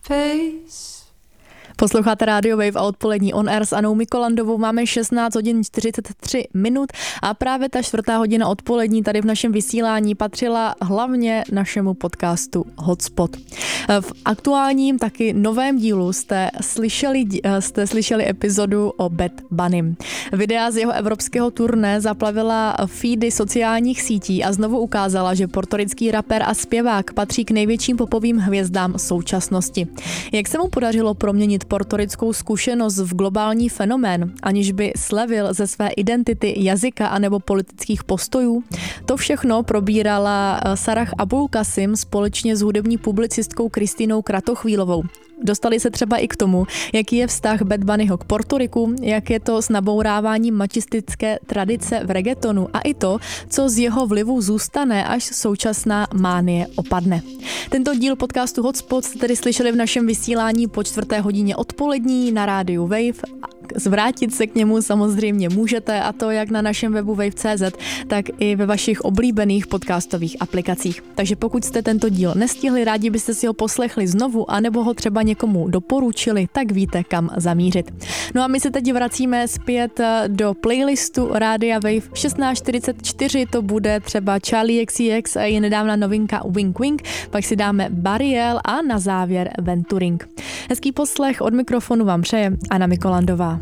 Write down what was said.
face. Posloucháte Radio Wave a odpolední On Air s Anou Mikolandovou. Máme 16 hodin 43 minut a právě ta 4. hodina odpolední tady v našem vysílání patřila hlavně našemu podcastu Hotspot. V aktuálním taky novém dílu jste slyšeli epizodu o Bad Bunnym. Videa z jeho evropského turné zaplavila feedy sociálních sítí a znovu ukázala, že portorický rapper a zpěvák patří k největším popovým hvězdám současnosti. Jak se mu podařilo proměnit portorickou zkušenost v globální fenomén, aniž by slevil ze své identity, jazyka anebo politických postojů? To všechno probírala Sarah Abulkasim společně s hudební publicistkou Kristýnou Kratochvílovou. Dostali se třeba i k tomu, jaký je vztah Bad Bunnyho k Portoriku, jak je to s nabouráváním mačistické tradice v reggaetonu a i to, co z jeho vlivu zůstane, až současná mánie opadne. Tento díl podcastu Hotspot jste tedy slyšeli v našem vysílání po 4. hodině odpolední na rádiu Wave. Zvrátit se k němu samozřejmě můžete, a to jak na našem webu wave.cz, tak i ve vašich oblíbených podcastových aplikacích. Takže pokud jste tento díl nestihli, rádi byste si ho poslechli znovu, anebo ho třeba někomu doporučili, tak víte, kam zamířit. No a my se teď vracíme zpět do playlistu Rádia Wave. 16:44 to bude třeba Charlie XCX a je nedávna novinka Wink Wink, pak si dáme Bariel a na závěr Venturing. Hezký poslech, od mikrofonu vám přeje Anna Mikolandová.